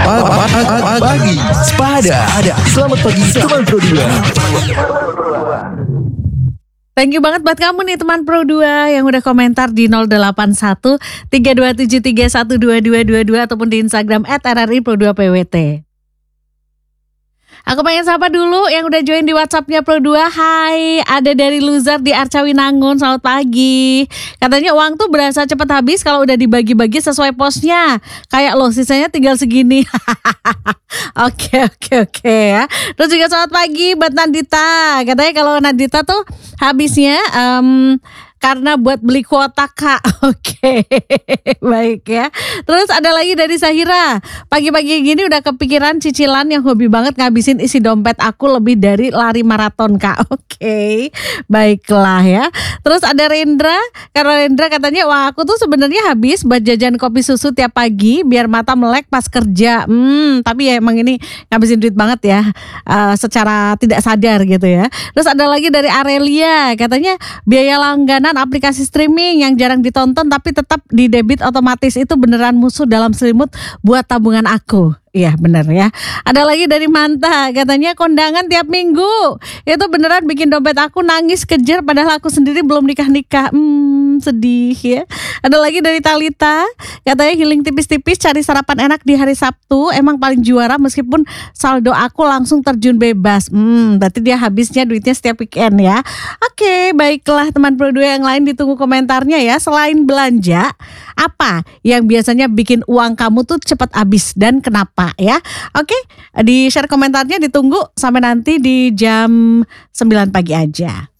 Pagi Sepada. Selamat pagi teman Pro 2. Thank you banget buat kamu nih teman Pro 2 yang udah komentar di 081 327 312222 ataupun di Instagram @RRI Pro 2 PWT. Aku pengen sapa dulu yang udah join di WhatsAppnya Pro 2. Hai, ada dari Luzar di Arcawinangun. Selamat pagi. Katanya uang tuh berasa cepet habis kalau udah dibagi-bagi sesuai posnya. Kayak loh sisanya tinggal segini. Oke ya. Terus juga selamat pagi buat Nandita. Katanya kalau Nandita tuh habisnya karena buat beli kuota Kak. Oke, baik ya. Terus ada lagi dari Sahira. Pagi-pagi gini udah kepikiran cicilan yang hobi banget ngabisin isi dompet aku lebih dari lari maraton Kak. Oke, baiklah ya. Terus ada Rendra. Karena Rendra katanya wah aku tuh sebenarnya habis buat jajan kopi susu tiap pagi biar mata melek pas kerja. Tapi ya emang ini ngabisin duit banget ya. Secara tidak sadar gitu ya. Terus ada lagi dari Arelia. Katanya biaya langganan aplikasi streaming yang jarang ditonton tapi tetap didebit otomatis itu beneran musuh dalam selimut buat tabungan aku. Iya bener ya. Ada lagi dari Manta. Katanya kondangan tiap minggu. Itu beneran bikin dompet aku nangis kejer padahal aku sendiri belum nikah-nikah. Sedih ya. Ada lagi dari Talita. Katanya healing tipis-tipis cari sarapan enak di hari Sabtu emang paling juara meskipun saldo aku langsung terjun bebas. Berarti dia habisnya duitnya setiap weekend ya. Oke, baiklah teman Pro 2 yang lain ditunggu komentarnya ya. Selain belanja, apa yang biasanya bikin uang kamu tuh cepat habis dan kenapa ya? Oke, di share komentarnya ditunggu sampai nanti di jam 9 pagi aja.